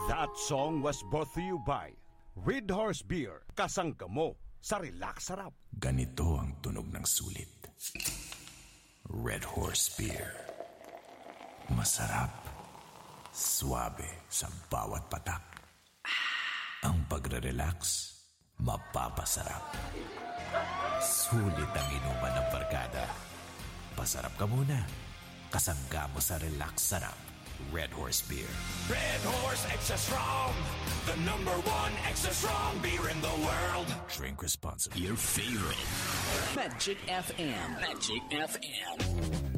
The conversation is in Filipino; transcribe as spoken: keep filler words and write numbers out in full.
That song was brought to you by Red Horse Beer. Kasangga mo sa Relax Sarap. Ganito ang tunog ng sulit. Red Horse Beer. Masarap. Suabe sa bawat patak. Ang pagre-relax, mapapasarap. Sulit ang inuman ng barkada. Pasarap ka muna. Kasangga mo sa Relax Sarap. Red Horse Beer. Red Horse Extra Strong, the number one extra strong beer in the world. Drink responsibly. Your favorite Magic F M. Magic F M.